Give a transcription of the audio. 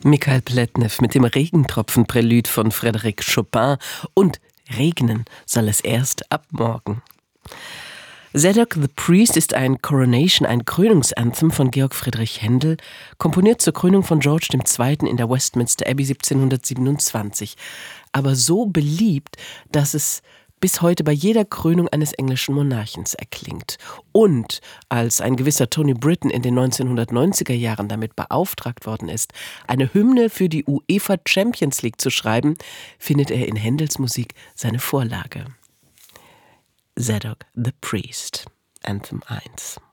Michael Pletnev mit dem Regentropfen-Prälud von Frédéric Chopin und regnen soll es erst ab morgen. Zadok the Priest ist ein Coronation, ein Krönungsanthem von Georg Friedrich Händel, komponiert zur Krönung von George II. In der Westminster Abbey 1727. Aber so beliebt, dass es bis heute bei jeder Krönung eines englischen Monarchens erklingt. Und als ein gewisser Tony Britton in den 1990er Jahren damit beauftragt worden ist, eine Hymne für die UEFA Champions League zu schreiben, findet er in Händels Musik seine Vorlage. Zadok the Priest, Anthem 1.